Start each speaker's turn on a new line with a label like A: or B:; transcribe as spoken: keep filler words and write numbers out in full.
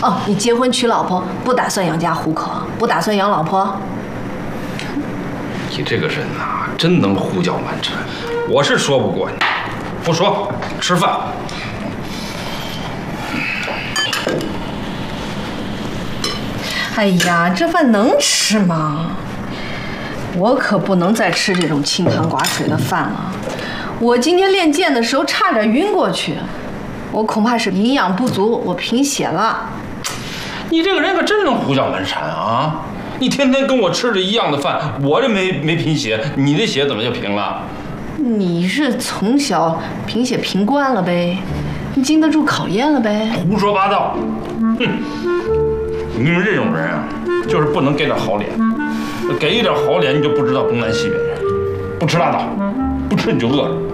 A: 哦，你结婚娶老婆，不打算养家糊口，不打算养老婆。
B: 你这个人呐，真能胡搅蛮缠。我是说不过你，不说，吃饭。
A: 哎呀，这饭能吃吗？我可不能再吃这种清汤寡水的饭了。我今天练剑的时候差点晕过去，我恐怕是营养不足，我贫血了。
B: 你这个人可真能胡搅蛮缠啊！你天天跟我吃着一样的饭，我这没没贫血，你的血怎么就贫了？
A: 你是从小贫血贫惯了呗，你经得住考验了呗。
B: 胡说八道！哼！你们这种人啊，就是不能给点好脸，给一点好脸你就不知道东南西北人，不吃拉倒，不吃你就饿了。